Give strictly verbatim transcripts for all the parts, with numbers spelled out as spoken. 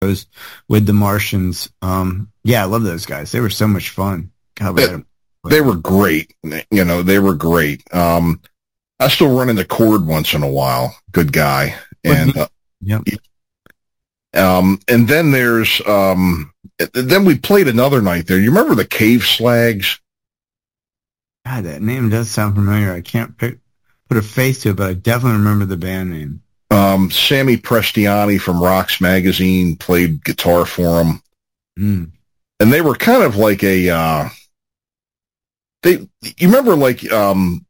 with the Martians. Um, yeah, I love those guys. They were so much fun. God, we They, had 'em. they were great. You know, they were great. Um, I still run into Cord once in a while. Good guy. And, uh, Yep. um, and then there's, um, then we played another night there. You remember the Cave Slags? God, that name does sound familiar. I can't pick, put a face to it, but I definitely remember the band name. Um, Sammy Prestiani from Rocks Magazine played guitar for them. Mm. And they were kind of like a, uh, they, you remember like, um,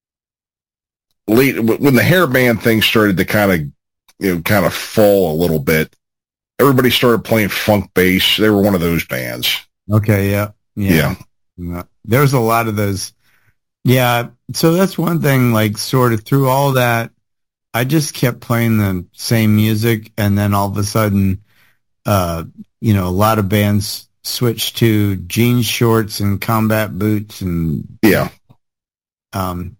late, when the hair band thing started to kind of, you know, kind of fall a little bit, everybody started playing funk bass. They were one of those bands. Okay. Yeah. Yeah. yeah. There was a lot of those. Yeah. So that's one thing, like sort of through all that, I just kept playing the same music. And then all of a sudden, uh, you know, a lot of bands switched to jean shorts and combat boots. And yeah. Um,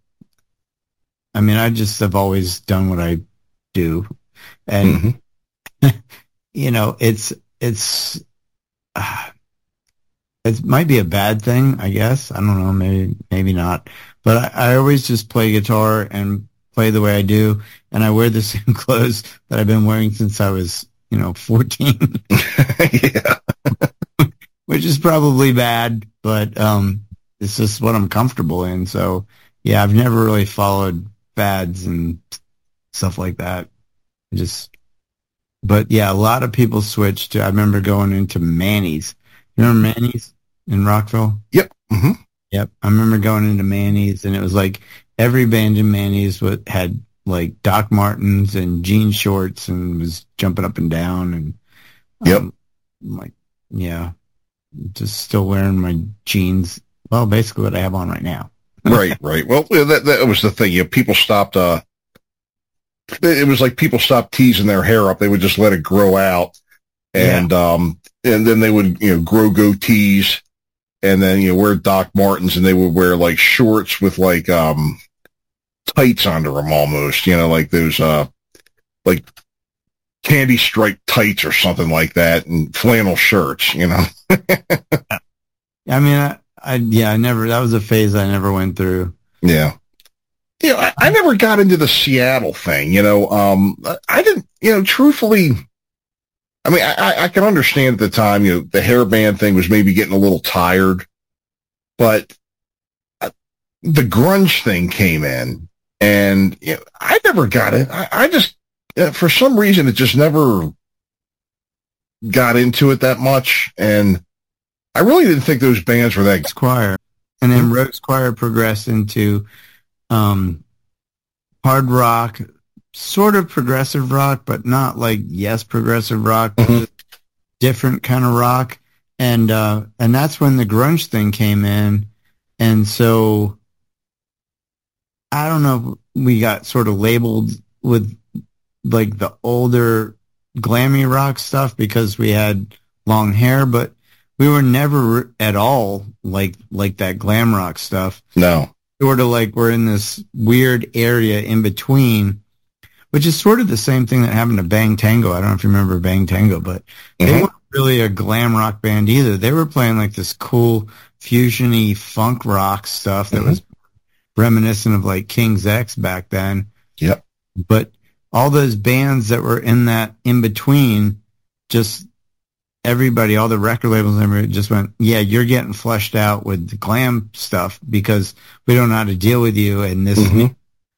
I mean, I just have always done what I do. And, mm-hmm. you know, it's, it's, uh, it might be a bad thing, I guess. I don't know, maybe, maybe not. But I, I always just play guitar and play the way I do. And I wear the same clothes that I've been wearing since I was, you know, fourteen. yeah. Which is probably bad, but, um, it's just what I'm comfortable in. So, yeah, I've never really followed fads and stuff like that. Just, but yeah, a lot of people switched to, I remember going into Manny's. You remember Manny's in Rockville? Yep. Mm-hmm. Yep. I remember going into Manny's, and it was like every band in Manny's was, had like Doc Martens and jean shorts and was jumping up and down. And, yep. Um, like, yeah, just still wearing my jeans. Well, basically what I have on right now. right. Right. Well, that, that was the thing. You know, people stopped, uh, it was like people stopped teasing their hair up. They would just let it grow out. And, yeah. um, and then they would, you know, grow goatees and then, you know, wear Doc Martens, and they would wear like shorts with like, um, tights under them almost, you know, like those, uh, like candy striped tights or something like that, and flannel shirts, you know. I mean, I, I, yeah, I never, that was a phase I never went through. Yeah. You know, I, I never got into the Seattle thing, you know, um, I didn't, you know, truthfully, I mean, I, I can understand at the time, you know, the hair band thing was maybe getting a little tired, but the grunge thing came in, and you know, I never got it. I, I just, uh, for some reason, it just never got into it that much, and I really didn't think those bands were that. Choir, and then Rose Choir progressed into um, hard rock, sort of progressive rock, but not like yes progressive rock, mm-hmm. different kind of rock, and uh, and that's when the grunge thing came in, and so I don't know if we got sort of labeled with like the older glammy rock stuff because we had long hair, but we were never at all like like that glam rock stuff. No. Sort of like we're in this weird area in between, which is sort of the same thing that happened to Bang Tango. I don't know if you remember Bang Tango, but mm-hmm. they weren't really a glam rock band either. They were playing like this cool fusion-y funk rock stuff that mm-hmm. was reminiscent of like King's X back then. Yep. But all those bands that were in that in between, just everybody, all the record labels, and everybody just went, yeah, you're getting fleshed out with the glam stuff because we don't know how to deal with you. And this mm-hmm.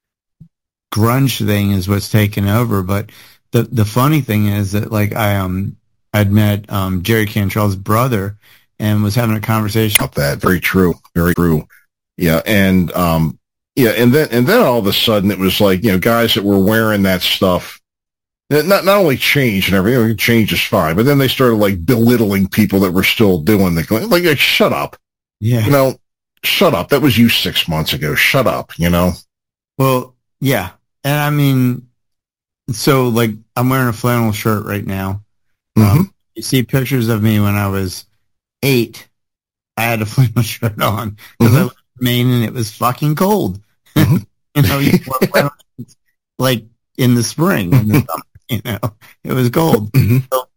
grunge thing is what's taken over. But the the funny thing is that like I um I'd met um Jerry Cantrell's brother and was having a conversation about that. Very true. Very true. Yeah. And um yeah, and then and then all of a sudden it was like, you know, guys that were wearing that stuff. Not not only change and everything, change is fine, but then they started like belittling people that were still doing the like, like shut up. Yeah. You know, shut up. That was you six months ago. Shut up, you know? Well, yeah. And I mean, so like I'm wearing a flannel shirt right now. Mm-hmm. Um, you see pictures of me when I was eight. I had a flannel shirt on because mm-hmm. I lived in Maine and it was fucking cold. Mm-hmm. you know, you wore flannel, like in the spring, in the summer, you know, it was cold. Mm-hmm. So